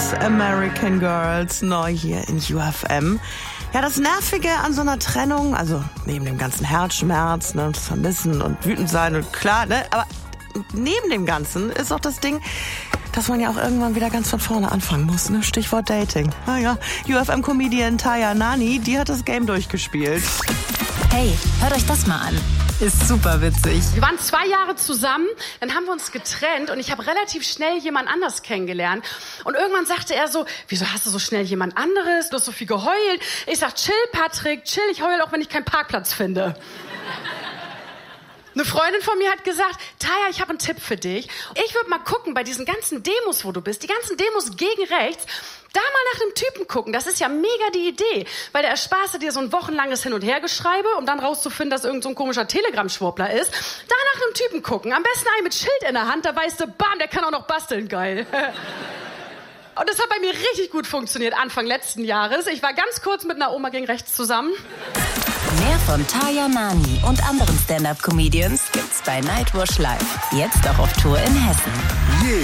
American Girls, neu hier in UFM. Ja, das Nervige an so einer Trennung, also neben dem ganzen Herzschmerz, ne, das Vermissen und wütend sein und klar, ne, aber neben dem Ganzen ist auch das Ding, dass man ja auch irgendwann wieder ganz von vorne anfangen muss, ne? Stichwort Dating. Naja, UFM-Comedian Taya Nani, die hat das Game durchgespielt. Hey, hört euch das mal an. Ist super witzig. Wir waren 2 Jahre zusammen, dann haben wir uns getrennt und ich habe relativ schnell jemand anders kennengelernt. Und irgendwann sagte er so, wieso hast du so schnell jemand anderes? Du hast so viel geheult. Ich sag, chill Patrick, chill, ich heule auch, wenn ich keinen Parkplatz finde. Eine Freundin von mir hat gesagt, Taya, ich habe einen Tipp für dich. Ich würde mal gucken, bei diesen ganzen Demos, wo du bist, die ganzen Demos gegen rechts, da mal nach einem Typen gucken. Das ist ja mega die Idee, weil der ersparst dir so ein wochenlanges Hin- und Hergeschreibe, um dann rauszufinden, dass irgend so ein komischer Telegram-Schwurbler ist. Da nach einem Typen gucken, am besten einen mit Schild in der Hand, da weißt du, bam, der kann auch noch basteln, geil. Und das hat bei mir richtig gut funktioniert, Anfang letzten Jahres. Ich war ganz kurz mit einer Oma gegen rechts zusammen. Mehr von Taya Nani und anderen Stand-Up-Comedians gibt's bei Nightwash Live. Jetzt auch auf Tour in Hessen.